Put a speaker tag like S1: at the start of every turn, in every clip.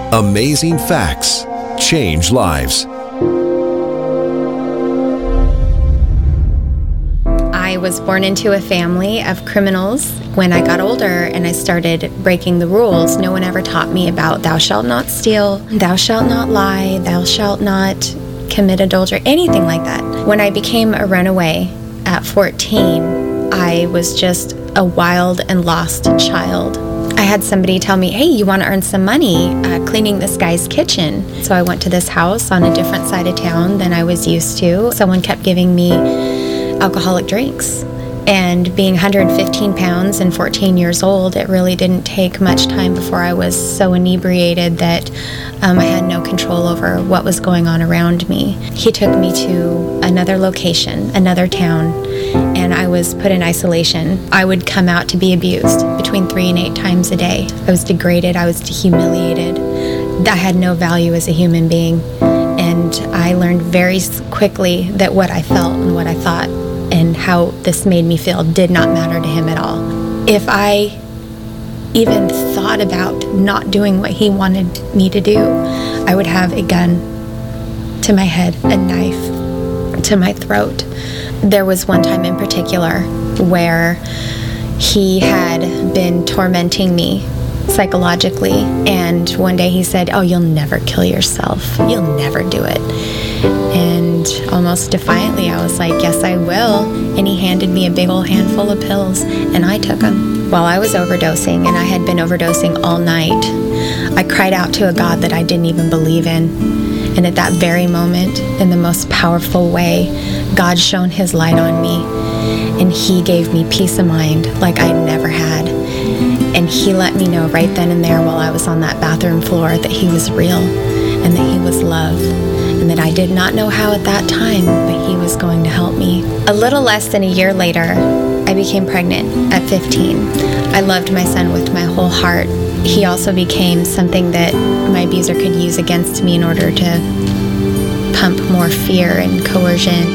S1: Amazing Facts. Change lives.
S2: I was born into a family of criminals. When I got older and I started breaking the rules, no one ever taught me about thou shalt not steal, thou shalt not lie, thou shalt not commit adultery, anything like that. When I became a runaway at 14, I was just a wild and lost child. I had somebody tell me, hey, you want to earn some money cleaning this guy's kitchen. So I went to this house on a different side of town than I was used to. Someone kept giving me alcoholic drinks. And being 115 pounds and 14 years old, it really didn't take much time before I was so inebriated that I had no control over what was going on around me. He took me to another location, another town, and I was put in isolation. I would come out to be abused between 3 and 8 times a day. I was degraded, I was humiliated. I had no value as a human being. And I learned very quickly that what I felt and what I thought and how this made me feel did not matter to him at all. If I even thought about not doing what he wanted me to do, I would have a gun to my head, a knife to my throat. There was one time in particular where he had been tormenting me psychologically, and one day he said, oh, you'll never kill yourself. You'll never do it. And almost defiantly, I was like, yes, I will. And he handed me a big old handful of pills, and I took them. While I was overdosing, and I had been overdosing all night, I cried out to a God that I didn't even believe in. And at that very moment, in the most powerful way, God shone his light on me, and he gave me peace of mind like I'd never had. And he let me know right then and there while I was on that bathroom floor that he was real and that he was love. And that I did not know how at that time, but he was going to help me. A little less than a year later, I became pregnant at 15. I loved my son with my whole heart. He also became something that my abuser could use against me in order to pump more fear and coercion.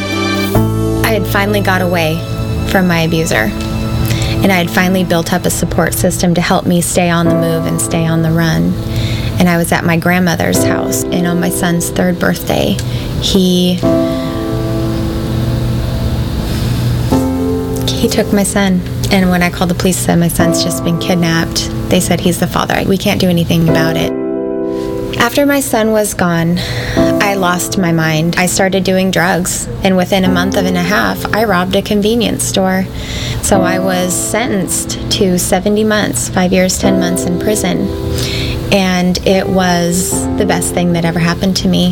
S2: I had finally got away from my abuser, and I had finally built up a support system to help me stay on the move and stay on the run. And I was at my grandmother's house, and on my son's 3rd birthday, he took my son. And when I called the police and said, my son's just been kidnapped, they said, he's the father. We can't do anything about it. After my son was gone, I lost my mind. I started doing drugs, and within a month and a half, I robbed a convenience store. So I was sentenced to 70 months, 5 years, 10 months in prison. And it was the best thing that ever happened to me.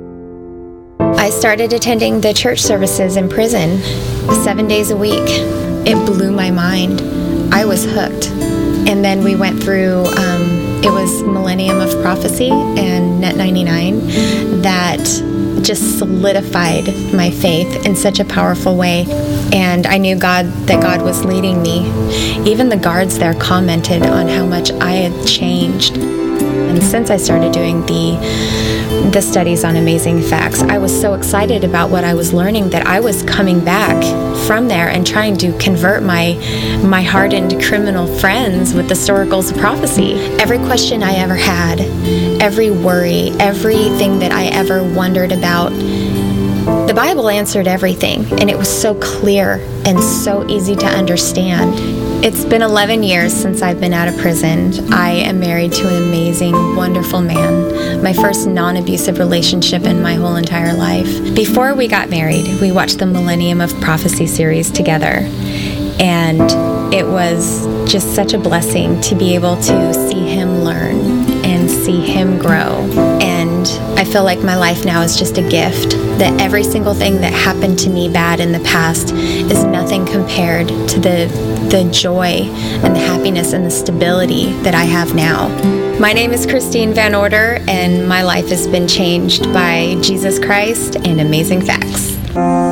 S2: I started attending the church services in prison 7 days a week. It blew my mind. I was hooked. And then we went through, it was Millennium of Prophecy and Net 99 that just solidified my faith in such a powerful way. And I knew that God was leading me. Even the guards there commented on how much I had changed. And since I started doing the studies on Amazing Facts, I was so excited about what I was learning that I was coming back from there and trying to convert my hardened criminal friends with the oracles of prophecy. Every question I ever had, every worry, everything that I ever wondered about, the Bible answered everything, and it was so clear and so easy to understand. It's been 11 years since I've been out of prison. I am married to an amazing, wonderful man. My first non-abusive relationship in my whole entire life. Before we got married, we watched the Millennium of Prophecy series together. And it was just such a blessing to be able to see him learn and see him grow. And I feel like my life now is just a gift, that every single thing that happened to me bad in the past is nothing compared to the joy and the happiness and the stability that I have now. My name is Christine Van Order, and my life has been changed by Jesus Christ and Amazing Facts.